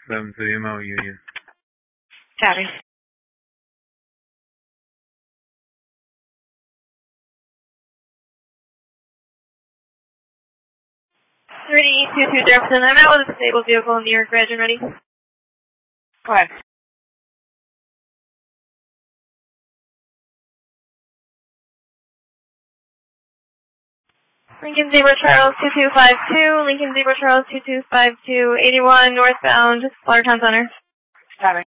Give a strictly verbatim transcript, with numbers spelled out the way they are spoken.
seven to the M O Union. Copy. three two two Jefferson, I'm out with a disabled vehicle near Bridge and ready. Okay. Lincoln Zebra Charles two two five two, Lincoln Zebra Charles two two five two, eighty-one northbound, Flowertown Center. Copy.